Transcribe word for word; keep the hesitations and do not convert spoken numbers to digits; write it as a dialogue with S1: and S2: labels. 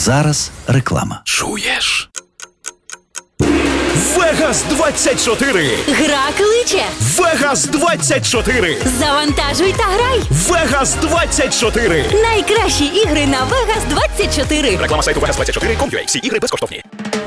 S1: зараз реклама.
S2: Чуєш? Вегас двадцять чотири!
S3: Гра кличе!
S2: Вегас двадцять чотири!
S3: Завантажуй та грай!
S2: Вегас двадцять чотири!
S3: Найкращі ігри на Вегас двадцять чотири!
S2: Реклама сайту вегас двадцять чотири крапка ком крапка ю а. Всі ігри безкоштовні.